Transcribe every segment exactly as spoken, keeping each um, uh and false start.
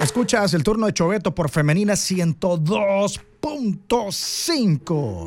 Escuchas el turno de Choveto por Femenina ciento dos punto cinco.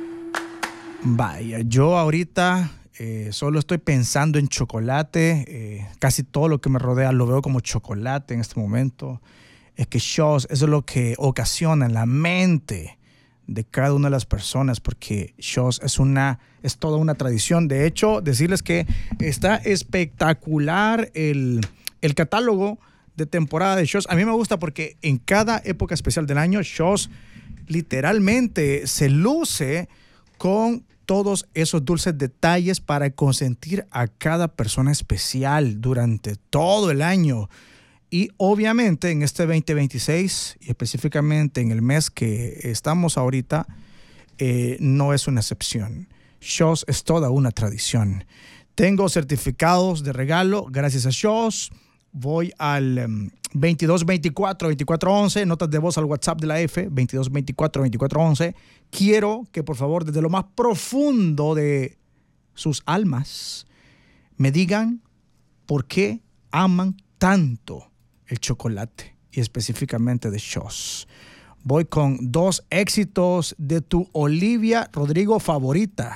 Vaya, yo ahorita eh, solo estoy pensando en chocolate. Eh, casi todo lo que me rodea lo veo como chocolate en este momento. Es que Shaw's, eso es lo que ocasiona en la mente de cada una de las personas, porque Shaw's es una, es toda una tradición. De hecho, decirles que está espectacular el, el catálogo de temporada de Shaw's. A mí me gusta porque en cada época especial del año, Shaw's literalmente se luce con todos esos dulces detalles para consentir a cada persona especial durante todo el año. Y obviamente en este veinte veintiséis, y específicamente en el mes que estamos ahorita, eh, no es una excepción. Shaw's es toda una tradición. Tengo certificados de regalo gracias a Shaw's. Voy al um, veintidós veinticuatro veinticuatro once, notas de voz al WhatsApp de la F, veintidós veinticuatro veinticuatro once. Quiero que por favor desde lo más profundo de sus almas me digan por qué aman tanto el chocolate y específicamente de Shaw's. Voy con dos éxitos de tu Olivia Rodrigo favorita.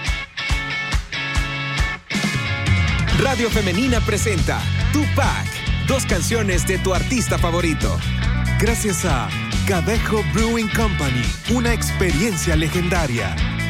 Radio Femenina presenta Tupac, dos canciones de tu artista favorito. Gracias a Cadejo Brewing Company, una experiencia legendaria.